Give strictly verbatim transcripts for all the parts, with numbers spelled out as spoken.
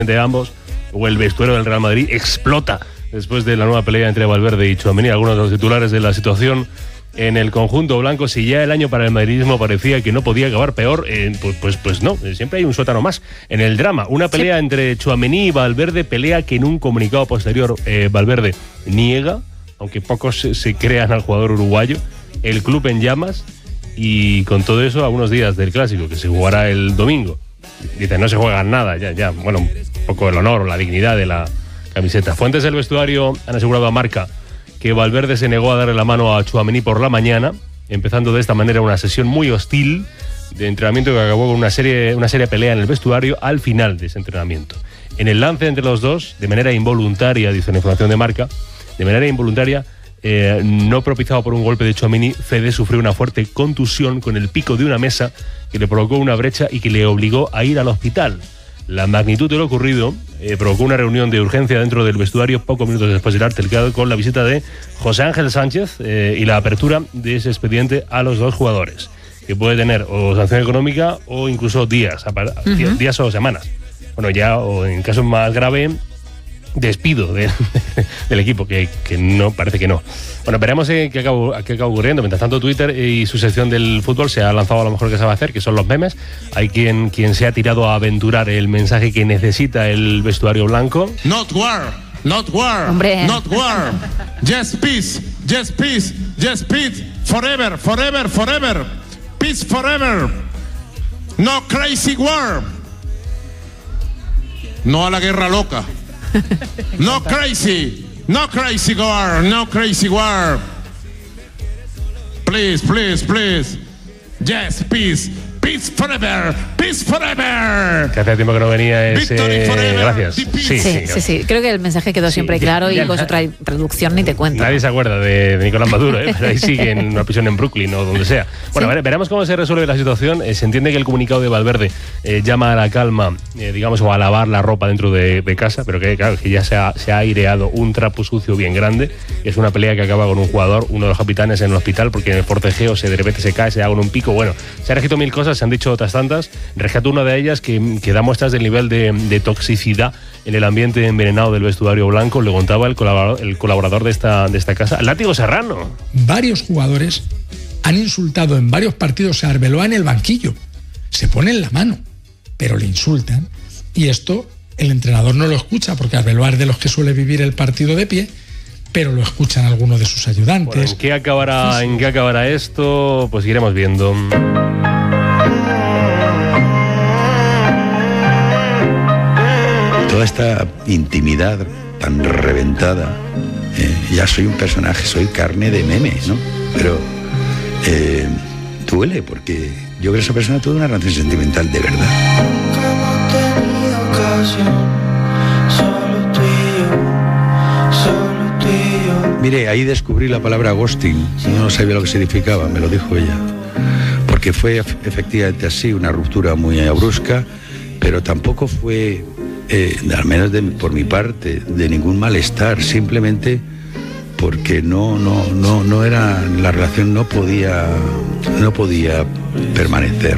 de ambos, o el vestuario del Real Madrid explota después de la nueva pelea entre Valverde y Tchouaméni. Algunos de los titulares de la situación en el conjunto blanco. Si ya el año para el madridismo parecía que no podía acabar peor, eh, pues, pues, pues no, siempre hay un sótano más en el drama. Una pelea sí. entre Tchouaméni y Valverde, pelea que en un comunicado posterior eh, Valverde niega, aunque pocos se, se crean al jugador uruguayo. El club en llamas, y con todo eso a unos días del Clásico, que se jugará el domingo. Dice, no se juega nada, ya, ya, bueno, un poco el honor o la dignidad de la camiseta. Fuentes del vestuario han asegurado a Marca que Valverde se negó a darle la mano a Tchouaméni por la mañana, empezando de esta manera una sesión muy hostil de entrenamiento que acabó con una serie, una seria pelea en el vestuario al final de ese entrenamiento. En el lance entre los dos, de manera involuntaria, dice la información de Marca, de manera involuntaria, eh, no propiciado por un golpe de Tchouaméni, Fede sufrió una fuerte contusión con el pico de una mesa que le provocó una brecha y que le obligó a ir al hospital. La magnitud de lo ocurrido eh, provocó una reunión de urgencia dentro del vestuario pocos minutos después del altercado, con la visita de José Ángel Sánchez eh, y la apertura de ese expediente a los dos jugadores, que puede tener o sanción económica o incluso días, uh-huh. días o semanas. Bueno, ya, o en caso más grave, despido de, del equipo, que, que no, parece que no. Bueno, veremos eh, qué, acaba, qué acaba ocurriendo. Mientras tanto, Twitter y su sección del fútbol se ha lanzado a lo mejor que sabe hacer, que son los memes. Hay quien, quien se ha tirado a aventurar el mensaje que necesita el vestuario blanco. Not war, not war, Hombre. not war. Just peace, just peace, just peace. Forever, forever, forever. Peace forever. No crazy war. No a la guerra loca. No crazy, no crazy war, no crazy war. Please, please, please. Yes, peace, peace forever, peace forever. Que hace tiempo que no venía ese... Gracias. Sí sí, sí, sí, sí. Creo que el mensaje quedó siempre sí, claro y con su tra- traducción ni te cuento. Nadie se acuerda de, de Nicolás Maduro, ¿eh? Pero ahí sigue en una prisión en Brooklyn o donde sea. Bueno, ¿sí? Veremos cómo se resuelve la situación. Eh, se entiende que el comunicado de Valverde eh, llama a la calma, eh, digamos, o a lavar la ropa dentro de, de casa, pero que claro, que ya se ha, se ha aireado un trapo sucio bien grande. Es una pelea que acaba con un jugador, uno de los capitanes en el hospital, porque en el forcejeo se, de repente se cae, se da con un pico. Bueno, se han registrado mil cosas, se han dicho otras tantas. Rescato una de ellas que, que da muestras del nivel de, de toxicidad en el ambiente envenenado del vestuario blanco. Le contaba el colaborador, el colaborador de esta, de esta casa, Látigo Serrano. Varios jugadores han insultado en varios partidos a Arbeloa en el banquillo. Se ponen la mano, pero le insultan. Y esto el entrenador no lo escucha, porque Arbeloa es de los que suele vivir el partido de pie, pero lo escuchan algunos de sus ayudantes. Bueno, ¿en qué acabará, sí, sí. ¿En qué acabará esto? Pues iremos viendo. Toda esta intimidad tan reventada, eh, ya soy un personaje, soy carne de memes, ¿no? Pero eh, duele, porque yo creo que esa persona tuvo una relación sentimental de verdad. Nunca hemos tenido ocasión, solo tú y yo, solo tú y yo. Mire, ahí descubrí la palabra ghosting, no sabía lo que significaba, me lo dijo ella. Porque fue efectivamente así, una ruptura muy brusca, pero tampoco fue... Eh, al menos de, por mi parte, de ningún malestar, simplemente porque no, no, no, no era, la relación no podía, no podía permanecer.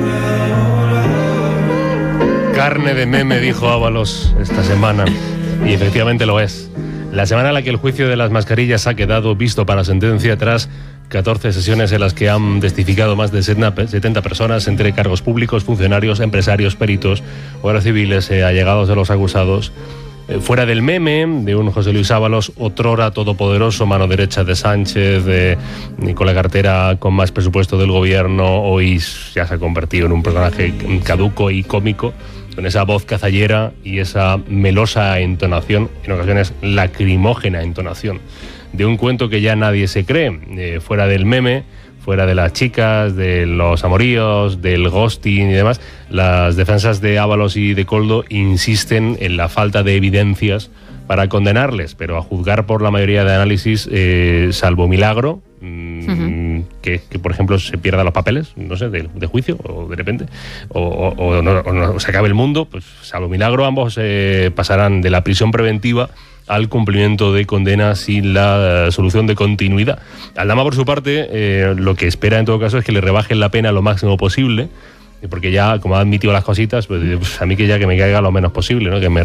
Carne de meme, dijo Ábalos esta semana, y efectivamente lo es. La semana en la que el juicio de las mascarillas ha quedado visto para sentencia tras catorce sesiones en las que han testificado más de setenta personas, entre cargos públicos, funcionarios, empresarios, peritos, guardias civiles, eh, allegados de los acusados. Eh, fuera del meme de un José Luis Ábalos, otrora todopoderoso, mano derecha de Sánchez, de, con la cartera con más presupuesto del gobierno, hoy ya se ha convertido en un personaje caduco y cómico, con esa voz cazallera y esa melosa entonación, en ocasiones lacrimógena entonación, de un cuento que ya nadie se cree, eh, fuera del meme, fuera de las chicas, de los amoríos, del ghosting y demás. Las defensas de Ábalos y de Koldo insisten en la falta de evidencias para condenarles, pero a juzgar por la mayoría de análisis, eh, salvo milagro, mmm, uh-huh. que, que por ejemplo se pierdan los papeles, no sé, de, de juicio, o de repente, o, o, o, no, o no se acabe el mundo, pues salvo milagro ambos eh, pasarán de la prisión preventiva al cumplimiento de condena sin la solución de continuidad. Aldama, por su parte, eh, lo que espera en todo caso es que le rebajen la pena lo máximo posible, porque ya, como ha admitido las cositas, pues, pues a mí que ya que me caiga lo menos posible, ¿no? Que me